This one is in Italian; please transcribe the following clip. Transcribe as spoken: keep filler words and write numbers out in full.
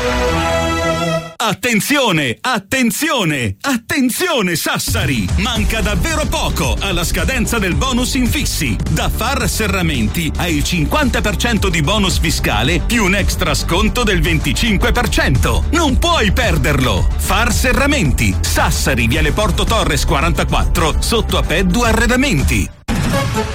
Attenzione, attenzione, attenzione Sassari! Manca davvero poco alla scadenza del bonus infissi. Da Far Serramenti hai il cinquanta per cento di bonus fiscale più un extra sconto del venticinque per cento. Non puoi perderlo! Far Serramenti, Sassari, Viale Porto Torres quarantaquattro, sotto a Peddu Arredamenti.